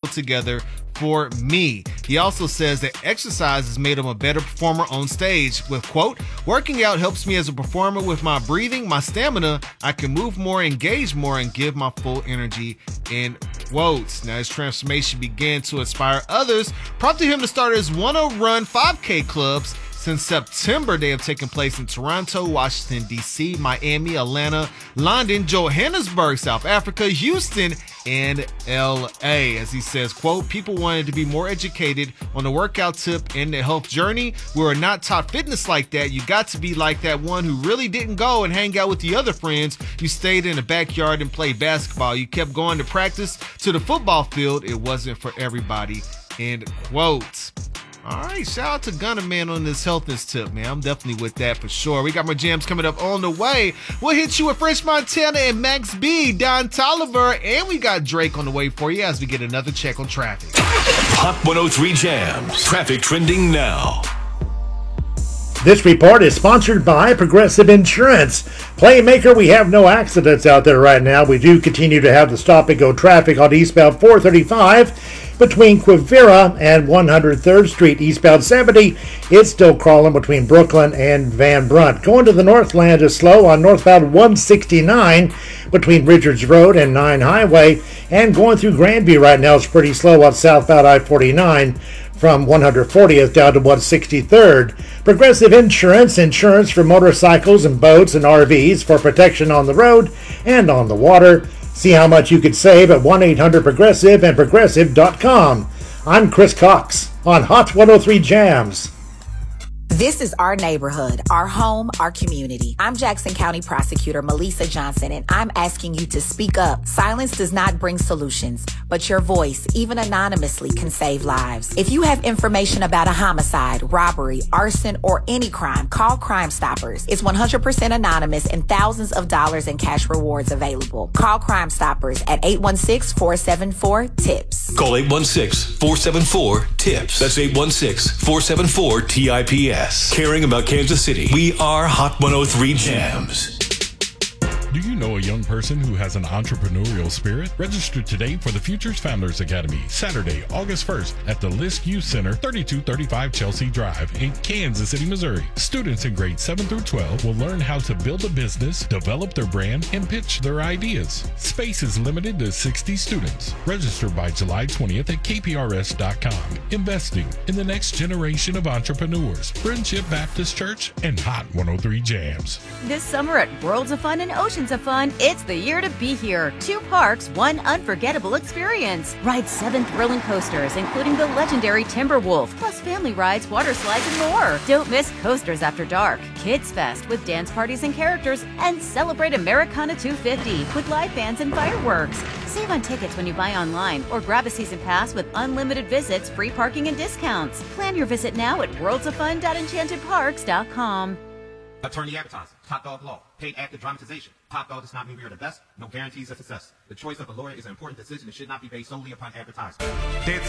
put together for me. He also says that exercise has made him a better performer on stage with, quote, working out helps me as a performer with my breathing, my stamina. I can move more, engage more, and give my full energy, end quotes. Now, his transformation began to inspire others, prompting him to start his Wanna Run 5K clubs. Since September, they have taken place in Toronto, Washington, D.C., Miami, Atlanta, London, Johannesburg, South Africa, Houston, and L.A. As he says, quote, people wanted to be more educated on the workout tip and the health journey. We were not taught fitness like that. You got to be like that one who really didn't go and hang out with the other friends. You stayed in the backyard and played basketball. You kept going to practice to the football field. It wasn't for everybody, end quote. All right, shout out to Gunna Man on this healthness tip, man. I'm definitely with that for sure. We got more jams coming up on the way. We'll hit you with French Montana and Max B, Don Toliver, and we got Drake on the way for you as we get another check on traffic. Hot 103 Jams. Traffic trending now. This report is sponsored by Progressive Insurance. Playmaker, we have no accidents out there right now. We do continue to have the stop-and-go traffic on eastbound 435 between Quivira and 103rd Street. Eastbound 70, it's still crawling between Brooklyn and Van Brunt. Going to the Northland is slow on northbound 169 between Richards Road and 9 Highway. And going through Grandview right now is pretty slow on southbound I-49 from 140th down to 163rd. Progressive Insurance, insurance for motorcycles and boats and RVs for protection on the road and on the water. See how much you could save at 1-800-PROGRESSIVE and progressive.com. I'm Chris Cox on Hot 103 Jams. This is our neighborhood, our home, our community. I'm Jackson County Prosecutor Melissa Johnson, and I'm asking you to speak up. Silence does not bring solutions, but your voice, even anonymously, can save lives. If you have information about a homicide, robbery, arson, or any crime, call Crime Stoppers. It's 100% anonymous and thousands of dollars in cash rewards available. Call Crime Stoppers at 816-474-TIPS. Call 816-474-TIPS. That's 816-474-TIPS. Caring about Kansas City. We are Hot 103 Jams. Do you know a young person who has an entrepreneurial spirit? Register today for the Futures Founders Academy, Saturday, August 1st at the List Youth Center, 3235 Chelsea Drive in Kansas City, Missouri. Students in grades 7 through 12 will learn how to build a business, develop their brand, and pitch their ideas. Space is limited to 60 students. Register by July 20th at kprs.com. Investing in the next generation of entrepreneurs. Friendship Baptist Church and Hot 103 Jams. This summer at Worlds of Fun and Oceans of Fun, it's the year to be here. 2 parks, 1 unforgettable experience. Ride 7 thrilling coasters, including the legendary Timberwolf, plus family rides, water slides, and more. Don't miss Coasters After Dark, Kids Fest with dance parties and characters, and celebrate Americana 250 with live bands and fireworks. Save on tickets when you buy online or grab a season pass with unlimited visits, free parking, and discounts. Plan your visit now at worldsoffun.enchantedparks.com. Attorney advertising, Top Dog Law, paid active dramatization. Top Dog does not mean we are the best, no guarantees of success. The choice of a lawyer is an important decision and should not be based solely upon advertising.